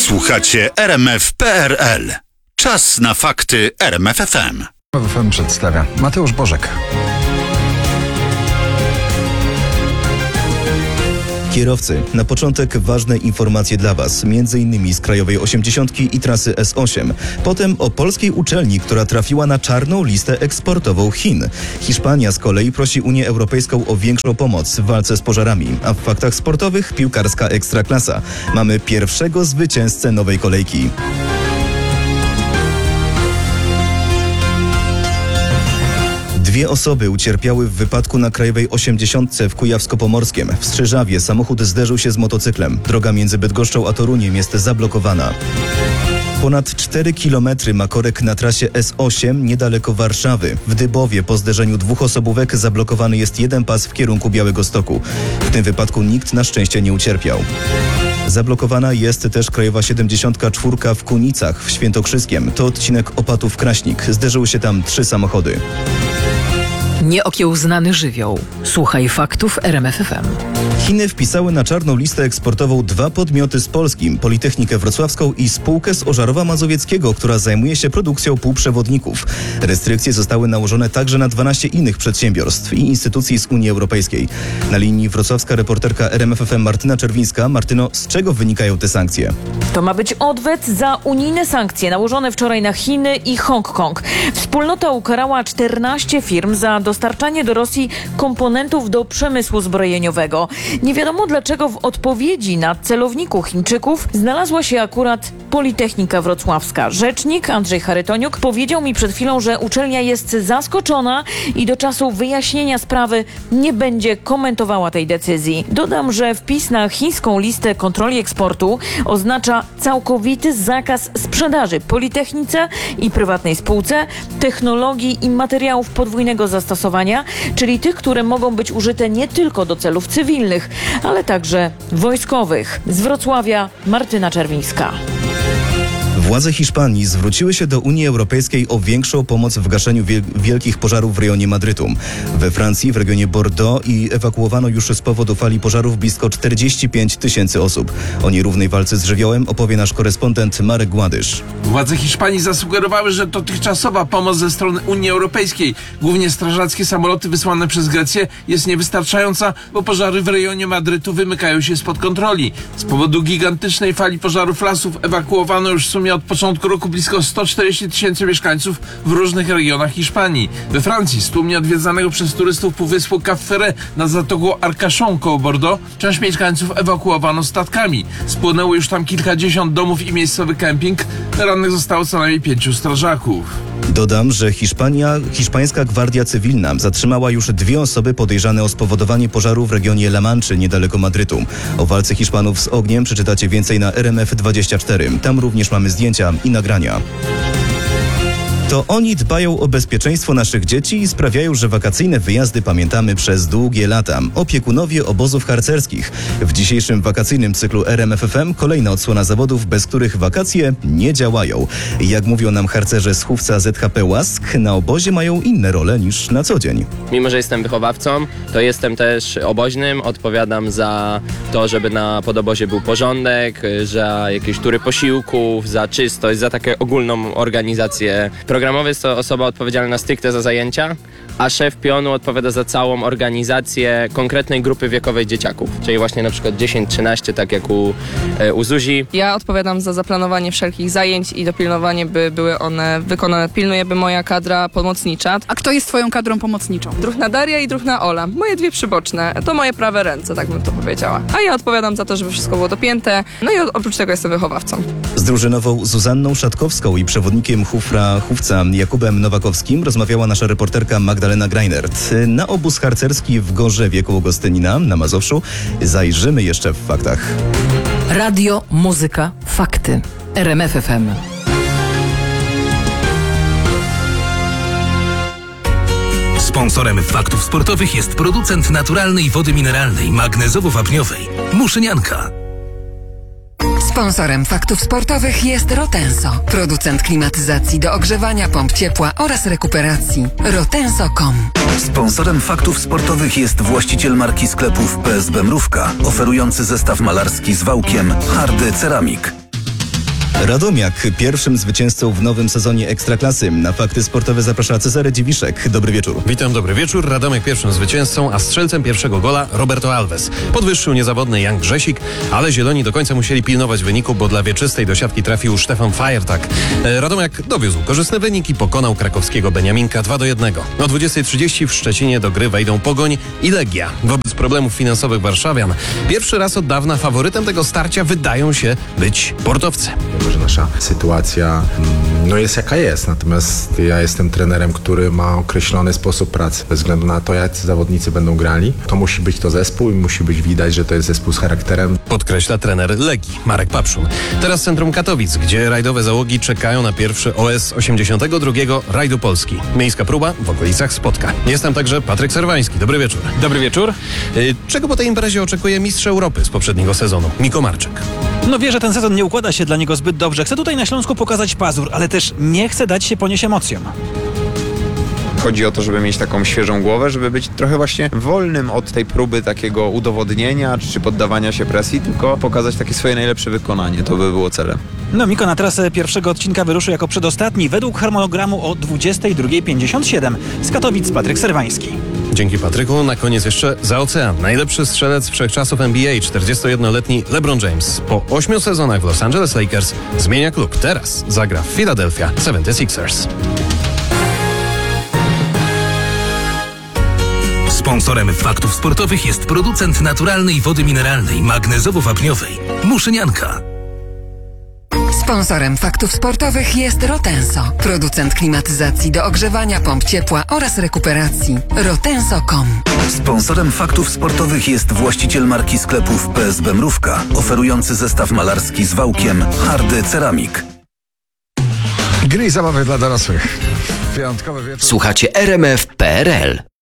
Słuchacie RMF.pl. Czas na fakty RMF FM. FM przedstawia Mateusz Bożek. Kierowcy, na początek ważne informacje dla Was, m.in. z Krajowej 80 i trasy S8. Potem o polskiej uczelni, która trafiła na czarną listę eksportową Chin. Hiszpania z kolei prosi Unię Europejską o większą pomoc w walce z pożarami. A w faktach sportowych piłkarska ekstraklasa. Mamy pierwszego zwycięzcę nowej kolejki. Dwie osoby ucierpiały w wypadku na Krajowej 80 w Kujawsko-Pomorskiem. W Strzyżawie samochód zderzył się z motocyklem. Droga między Bydgoszczą a Toruniem jest zablokowana. Ponad 4 km ma korek na trasie S8 niedaleko Warszawy. W Dybowie po zderzeniu dwóch osobówek zablokowany jest jeden pas w kierunku Białegostoku. W tym wypadku nikt na szczęście nie ucierpiał. Zablokowana jest też Krajowa 74 w Kunicach w Świętokrzyskiem. To odcinek Opatów-Kraśnik. Zderzyły się tam 3 samochody. Nieokiełznany żywioł. Słuchaj faktów RMF FM. Chiny wpisały na czarną listę eksportową 2 podmioty z Polski, Politechnikę Wrocławską i spółkę z Ożarowa Mazowieckiego, która zajmuje się produkcją półprzewodników. Restrykcje zostały nałożone także na 12 innych przedsiębiorstw i instytucji z Unii Europejskiej. Na linii wrocławska reporterka RMF FM Martyna Czerwińska. Martyno, z czego wynikają te sankcje? To ma być odwet za unijne sankcje nałożone wczoraj na Chiny i Hongkong. Wspólnota ukarała 14 firm za dostarczanie do Rosji komponentów do przemysłu zbrojeniowego. Nie wiadomo dlaczego w odpowiedzi na celowniku Chińczyków znalazła się akurat Politechnika Wrocławska. Rzecznik Andrzej Charytoniuk powiedział mi przed chwilą, że uczelnia jest zaskoczona i do czasu wyjaśnienia sprawy nie będzie komentowała tej decyzji. Dodam, że wpis na chińską listę kontroli eksportu oznacza całkowity zakaz sprzedaży Politechnice i prywatnej spółce technologii i materiałów podwójnego zastosowania, czyli tych, które mogą być użyte nie tylko do celów cywilnych, ale także wojskowych. Z Wrocławia Martyna Czerwińska. Władze Hiszpanii zwróciły się do Unii Europejskiej o większą pomoc w gaszeniu wielkich pożarów w rejonie Madrytu. We Francji, w regionie Bordeaux ewakuowano już z powodu fali pożarów blisko 45 000 osób. O nierównej walce z żywiołem opowie nasz korespondent Marek Gładysz. Władze Hiszpanii zasugerowały, że dotychczasowa pomoc ze strony Unii Europejskiej, głównie strażackie samoloty wysłane przez Grecję, jest niewystarczająca, bo pożary w rejonie Madrytu wymykają się spod kontroli. Z powodu gigantycznej fali pożarów lasów ewakuowano już w sumie od początku roku blisko 140 000 mieszkańców w różnych regionach Hiszpanii. We Francji, z tłumnie odwiedzanego przez turystów półwyspu Cap Ferret nad zatoką Arcachon koło Bordeaux, część mieszkańców ewakuowano statkami. Spłonęło już tam kilkadziesiąt domów i miejscowy kemping. Rannych zostało co najmniej 5 strażaków. Dodam, że hiszpańska Gwardia Cywilna zatrzymała już 2 osoby podejrzane o spowodowanie pożaru w regionie La Manche niedaleko Madrytu. O walce Hiszpanów z ogniem przeczytacie więcej na RMF24. Tam również mamy zdjęcia i nagrania. To oni dbają o bezpieczeństwo naszych dzieci i sprawiają, że wakacyjne wyjazdy pamiętamy przez długie lata. Opiekunowie obozów harcerskich. W dzisiejszym wakacyjnym cyklu RMF FM kolejna odsłona zawodów, bez których wakacje nie działają. Jak mówią nam harcerze z chówca ZHP Łask, na obozie mają inne role niż na co dzień. Mimo że jestem wychowawcą, to jestem też oboźnym. Odpowiadam za to, żeby na podobozie był porządek, za jakieś tury posiłków, za czystość, za taką ogólną organizację. Programowy jest to osoba odpowiedzialna stricte za zajęcia, a szef pionu odpowiada za całą organizację konkretnej grupy wiekowej dzieciaków, czyli właśnie na przykład 10-13, tak jak u Zuzi. Ja odpowiadam za zaplanowanie wszelkich zajęć i dopilnowanie, by były one wykonane. Pilnuję, by moja kadra pomocnicza. A kto jest twoją kadrą pomocniczą? Druhna Daria i Druhna Ola. Moje 2 przyboczne. To moje prawe ręce, tak bym to powiedziała. A ja odpowiadam za to, żeby wszystko było dopięte. No i oprócz tego jestem wychowawcą. Z drużynową Zuzanną Szatkowską i przewodnikiem chówca Jakubem Nowakowskim rozmawiała nasza reporterka Magdalena Greinert. Na obóz harcerski w Gorzewie koło Gostynina na Mazowszu zajrzymy jeszcze w faktach. Radio, muzyka, fakty. RMF FM. Sponsorem faktów sportowych jest producent naturalnej wody mineralnej magnezowo-wapniowej Muszynianka. Sponsorem faktów sportowych jest Rotenso, producent klimatyzacji do ogrzewania, pomp ciepła oraz rekuperacji. Rotenso.com. Sponsorem faktów sportowych jest właściciel marki sklepów PSB Mrówka, oferujący zestaw malarski z wałkiem Hardy Ceramik. Radomiak pierwszym zwycięzcą w nowym sezonie Ekstraklasy. Na fakty sportowe zaprasza Cezary Dziwiszek. Dobry wieczór. Witam, dobry wieczór. Radomiak pierwszym zwycięzcą, a strzelcem pierwszego gola Roberto Alves. Podwyższył niezawodny Jan Grzesik, ale zieloni do końca musieli pilnować wyniku, bo dla wieczystej do siatki trafił Stefan Feiertag. Radomiak dowiózł korzystny wynik i pokonał krakowskiego Beniaminka 2-1. O 20:30 w Szczecinie do gry wejdą Pogoń i Legia. Wobec problemów finansowych warszawian pierwszy raz od dawna faworytem tego starcia wydają się być sportowcy. Że nasza sytuacja jest jaka jest, natomiast ja jestem trenerem, który ma określony sposób pracy. Bez względu na to, jak zawodnicy będą grali, to musi być to zespół i musi być widać, że to jest zespół z charakterem. Podkreśla trener Legii, Marek Papszun. Teraz centrum Katowic, gdzie rajdowe załogi czekają na pierwszy OS 82 rajdu Polski. Miejska próba w okolicach Spodka. Jest tam także Patryk Serwański. Dobry wieczór. Dobry wieczór. Czego po tej imprezie oczekuje mistrz Europy z poprzedniego sezonu, Miko Marczyk? Wie, że ten sezon nie układa się dla niego zbyt dobrze. Chce tutaj na Śląsku pokazać pazur, ale też nie chce dać się ponieść emocjom. Chodzi o to, żeby mieć taką świeżą głowę, żeby być trochę właśnie wolnym od tej próby takiego udowodnienia czy poddawania się presji, tylko pokazać takie swoje najlepsze wykonanie. To by było celem. Miko na trasę pierwszego odcinka wyruszył jako przedostatni według harmonogramu o 22:57. Z Katowic Patryk Serwański. Dzięki Patryku. Na koniec jeszcze za ocean. Najlepszy strzelec wszechczasów NBA, 41-letni LeBron James. Po 8 sezonach w Los Angeles Lakers zmienia klub. Teraz zagra w Philadelphia 76ers. Sponsorem faktów sportowych jest producent naturalnej wody mineralnej magnezowo-wapniowej Muszynianka. Sponsorem faktów sportowych jest Rotenso, producent klimatyzacji do ogrzewania, pomp ciepła oraz rekuperacji. Rotenso.com. Sponsorem faktów sportowych jest właściciel marki sklepów PSB Mrówka, oferujący zestaw malarski z wałkiem Hardy Ceramik. Gry i zabawy dla dorosłych. Wyjątkowy wieczór. Słuchacie RMF PRL.